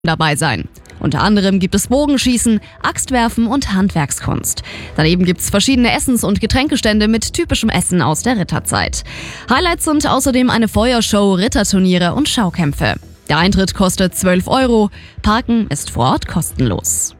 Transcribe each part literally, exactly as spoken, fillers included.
dabei sein. Unter anderem gibt es Bogenschießen, Axtwerfen und Handwerkskunst. Daneben gibt es verschiedene Essens- und Getränkestände mit typischem Essen aus der Ritterzeit. Highlights sind außerdem eine Feuershow, Ritterturniere und Schaukämpfe. Der Eintritt kostet zwölf Euro, Parken ist vor Ort kostenlos.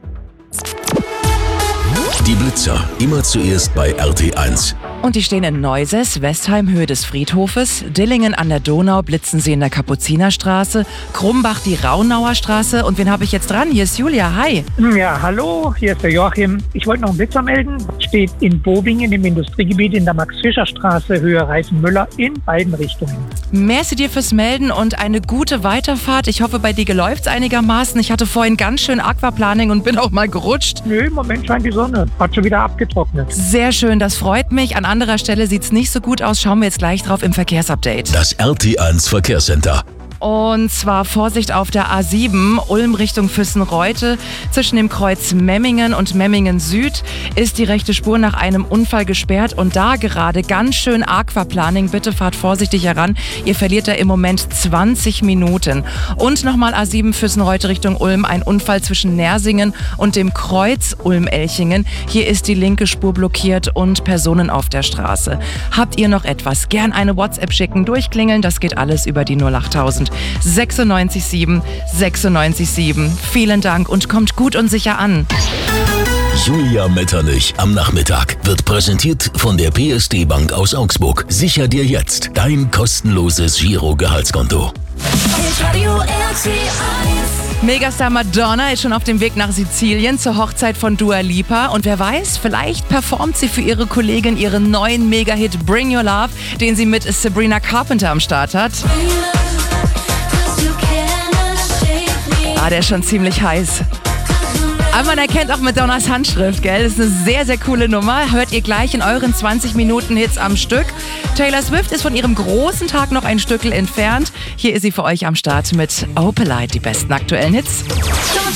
Die Blitzer, immer zuerst bei R T eins. Und die stehen in Neuses, Westheim, Höhe des Friedhofes. Dillingen an der Donau blitzen sie in der Kapuzinerstraße. Krumbach die Raunauer Straße. Und wen habe ich jetzt dran? Hier ist Julia. Hi. Ja, hallo, hier ist der Joachim. Ich wollte noch einen Blitzer melden. Steht in Bobingen im Industriegebiet in der Max-Fischer-Straße, Höhe Reifenmüller, in beiden Richtungen. Merci dir fürs Melden und eine gute Weiterfahrt. Ich hoffe, bei dir läuft's einigermaßen. Ich hatte vorhin ganz schön Aquaplaning und bin auch mal gerutscht. Nö, im Moment scheint die Sonne. Hat schon wieder abgetrocknet. Sehr schön, das freut mich. An anderer Stelle sieht's nicht so gut aus. Schauen wir jetzt gleich drauf im Verkehrsupdate. Das R T eins Verkehrscenter. Und zwar Vorsicht auf der A sieben, Ulm Richtung Füssen-Reute. Zwischen dem Kreuz Memmingen und Memmingen Süd ist die rechte Spur nach einem Unfall gesperrt. Und da gerade ganz schön Aquaplaning. Bitte fahrt vorsichtig heran. Ihr verliert da im Moment zwanzig Minuten. Und nochmal A sieben Füssen-Reute Richtung Ulm. Ein Unfall zwischen Nersingen und dem Kreuz Ulm-Elchingen. Hier ist die linke Spur blockiert und Personen auf der Straße. Habt ihr noch etwas? Gern eine WhatsApp schicken, durchklingeln. Das geht alles über die null achttausend sechsundneunzig sieben sechsundneunzig sieben. Vielen Dank und kommt gut und sicher an. Julia Metternich am Nachmittag wird präsentiert von der P S D Bank aus Augsburg. Sicher dir jetzt dein kostenloses Giro-Gehaltskonto. Megastar Madonna ist schon auf dem Weg nach Sizilien zur Hochzeit von Dua Lipa. Und wer weiß, vielleicht performt sie für ihre Kollegin ihren neuen Megahit Bring Your Love, den sie mit Sabrina Carpenter am Start hat. Ah, der ist schon ziemlich heiß. Aber man erkennt auch Madonnas Handschrift, gell? Das ist eine sehr, sehr coole Nummer. Hört ihr gleich in euren zwanzig Minuten Hits am Stück. Taylor Swift ist von ihrem großen Tag noch ein Stückel entfernt. Hier ist sie für euch am Start mit Opalite, die besten aktuellen Hits.